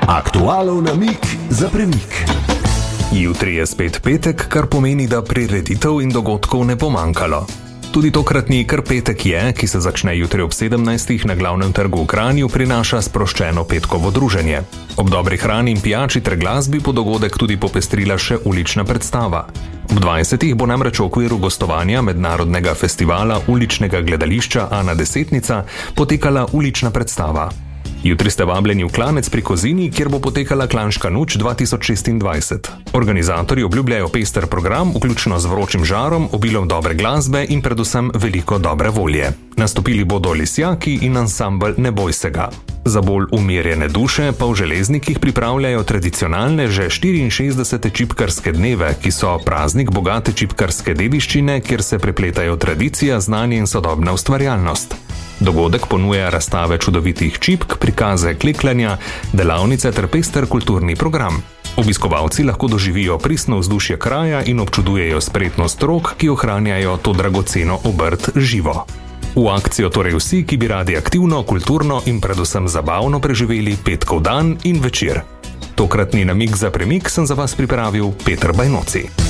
Aktualov namig za premik. Jutri je spet petek, kar pomeni, da prireditev in dogodkov ne bo manjkalo. Tudi tokratni kar petek je, ki se začne jutri ob 17. na glavnem trgu v Kranju, prinaša sproščeno petkovo druženje. Ob dobri hrani in pijači ter glasbi bo dogodek tudi popestrila še ulična predstava. Ob 20. bo namreč v okviru gostovanja mednarodnega festivala uličnega gledališča Ana Desetnica potekala ulična predstava. Jutri ste vabljeni v Klanec pri Kozini, kjer bo potekala Klanška noč 2026. Organizatorji obljubljajo pester program, vključno z vročim žarom, obilom dobre glasbe in predvsem veliko dobre volje. Nastopili bodo Lisjaki in ansambel Ne boj se ga. Za bolj umirjene duše pa v Železnikih pripravljajo tradicionalne že 64. čipkarske dneve, ki so praznik bogate čipkarske dediščine, kjer se prepletajo tradicija, znanje in sodobna ustvarjalnost. Dogodek ponuja razstave čudovitih čipk, prikaze klekljanja, delavnice ter pester kulturni program. Obiskovalci lahko doživijo pristno vzdušje kraja in občudujejo spretnost rok, ki ohranjajo to dragoceno obrt živo. V akcijo torej vsi, ki bi radi aktivno, kulturno in predvsem zabavno preživeli petkov dan in večer. Tokratni namig za premik sem za vas pripravil Peter Bajnoci.